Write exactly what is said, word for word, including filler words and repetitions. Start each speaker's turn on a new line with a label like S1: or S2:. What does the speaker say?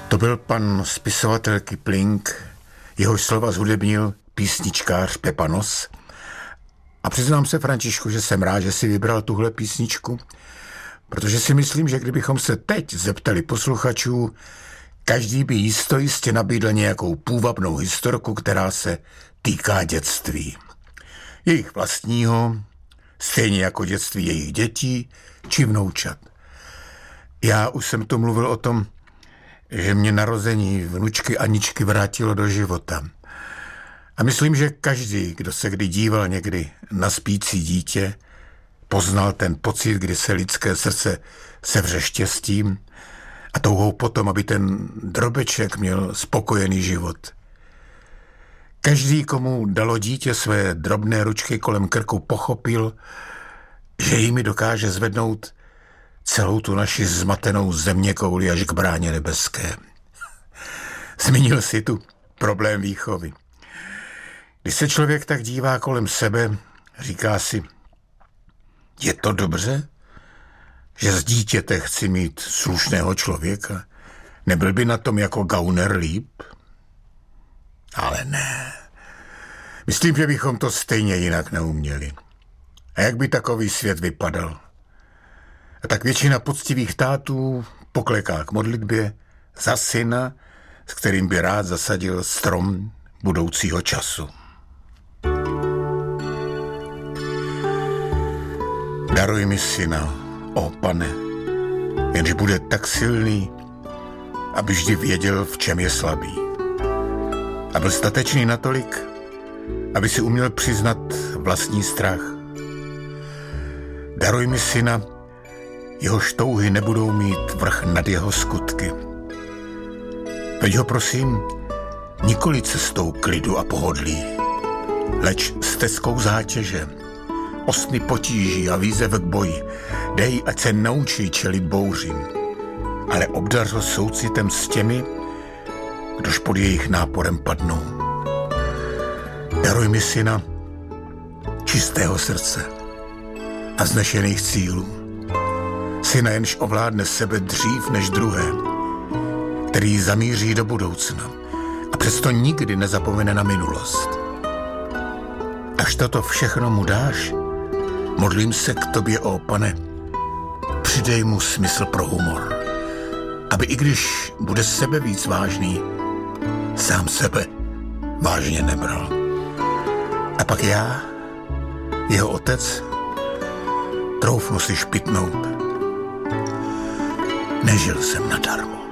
S1: To byl pan spisovatel Kipling, jehož slova zhudebnil písničkář Pepa Nos. A přiznám se, Františku, že jsem rád, že si vybral tuhle písničku, protože si myslím, že kdybychom se teď zeptali posluchačů, každý by jisto jistě nabídl nějakou půvabnou historku, která se týká dětství. Jejich vlastního, stejně jako dětství jejich dětí či vnoučat. Já už jsem tu mluvil o tom, že mě narození vnučky Aničky vrátilo do života. A myslím, že každý, kdo se kdy díval někdy na spící dítě, poznal ten pocit, kdy se lidské srdce sevře štěstím a touhou potom, aby ten drobeček měl spokojený život. Každý, komu dalo dítě své drobné ručky kolem krku, pochopil, že jimi dokáže zvednout celou tu naši zmatenou zeměkouli až k bráně nebeské. Zmínil si tu problém výchovy. Když se člověk tak dívá kolem sebe, říká si, je to dobře, že z dítěte chci mít slušného člověka? Nebyl by na tom jako gauner líp? Ale ne. Myslím, že bychom to stejně jinak neuměli. A jak by takový svět vypadal? A tak většina poctivých tátů pokleká k modlitbě za syna, s kterým by rád zasadil strom budoucího času. Daruj mi syna, ó Pane, jenže bude tak silný, aby vždy věděl, v čem je slabý. A byl statečný natolik, aby si uměl přiznat vlastní strach. Daruj mi syna, jehož touhy nebudou mít vrch nad jeho skutky. Veď ho prosím, nikoli cestou klidu a pohodlí, leč stezkou zátěže, ostny potíží a výzev k boji. Dej, ať se naučí čelit bouřím, ale obdař ho soucitem s těmi, kdož pod jejich náporem padnou. Daruj mi syna čistého srdce a znešených cílů. Syna, jenž ovládne sebe dřív než druhé, který zamíří do budoucna a přesto nikdy nezapomene na minulost. Až toto všechno mu dáš, modlím se k tobě, ó Pane, přidej mu smysl pro humor, aby i když bude sebe víc vážný, sám sebe vážně nebral. A pak já, jeho otec, troufnu si špitnout. Nežil jsem nadarmo.